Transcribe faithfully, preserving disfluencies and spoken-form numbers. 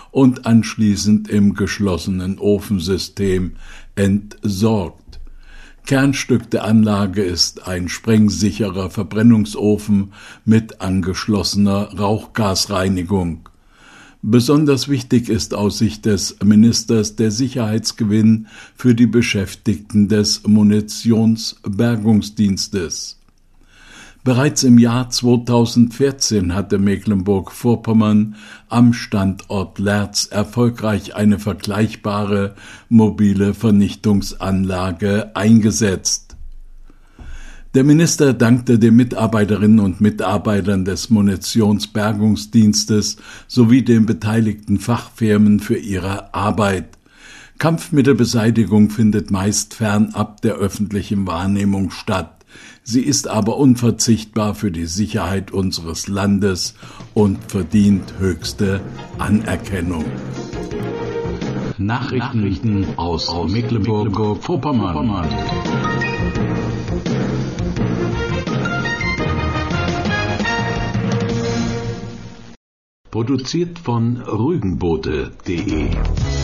und anschließend im geschlossenen Ofensystem entsorgt. Kernstück der Anlage ist ein sprengsicherer Verbrennungsofen mit angeschlossener Rauchgasreinigung. Besonders wichtig ist aus Sicht des Ministers der Sicherheitsgewinn für die Beschäftigten des Munitionsbergungsdienstes. Bereits im Jahr zweitausendvierzehn hatte Mecklenburg-Vorpommern am Standort Lerz erfolgreich eine vergleichbare mobile Vernichtungsanlage eingesetzt. Der Minister dankte den Mitarbeiterinnen und Mitarbeitern des Munitionsbergungsdienstes sowie den beteiligten Fachfirmen für ihre Arbeit. Kampfmittelbeseitigung findet meist fernab der öffentlichen Wahrnehmung statt. Sie ist aber unverzichtbar für die Sicherheit unseres Landes und verdient höchste Anerkennung. Nachrichten, Nachrichten aus, aus Mecklenburg-Vorpommern. Produziert von Rügenboote punkt de